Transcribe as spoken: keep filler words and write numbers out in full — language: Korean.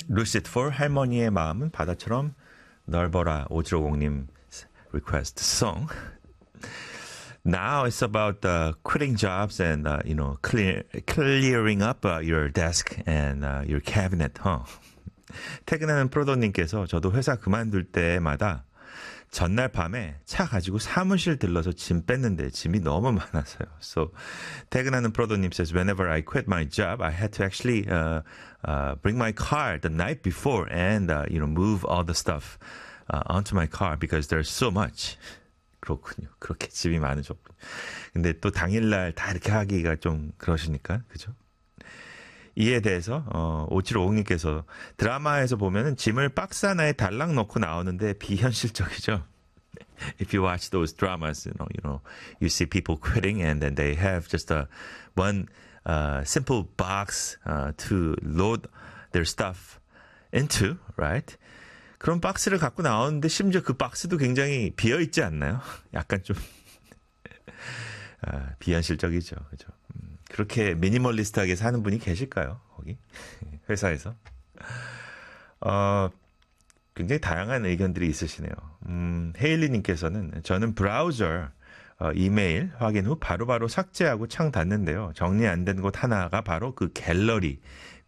Lucid for 할머니의 마음은 바다처럼 넓어라. 오칠오공님 request song. Now it's about uh, quitting jobs and uh, you know clear, clearing up uh, your desk and uh, your cabinet. Huh? 퇴근하는 프로도님께서 저도 회사 그만둘 때마다 전날 밤에 차 가지고 사무실 들러서 짐 뺐는데 짐이 너무 많아서요. So 퇴근하는 프로도님 says whenever I quit my job, I had to actually uh, uh, bring my car the night before and uh, you know move all the stuff uh, onto my car because there's so much. 그렇군요. 그렇게 짐이 많으셨군요. 근데 또 당일날 다 이렇게 하기가 좀 그러시니까 그죠? 이에 대해서 어, 오칠오공님께서 드라마에서 보면은 짐을 박스 하나에 달랑 넣고 나오는데 비현실적이죠. If you watch those dramas, you know, you know, you see people quitting and then they have just a one uh, simple box uh, to load their stuff into, right? 그런 박스를 갖고 나오는데 심지어 그 박스도 굉장히 비어 있지 않나요? 약간 좀 아, 비현실적이죠, 그죠? 음, 그렇게 미니멀리스트하게 사는 분이 계실까요? 거기 회사에서? 어, 굉장히 다양한 의견들이 있으시네요. 음, 헤일리님께서는 저는 브라우저 어, 이메일 확인 후 바로바로 바로 삭제하고 창 닫는데요. 정리 안 된 곳 하나가 바로 그 갤러리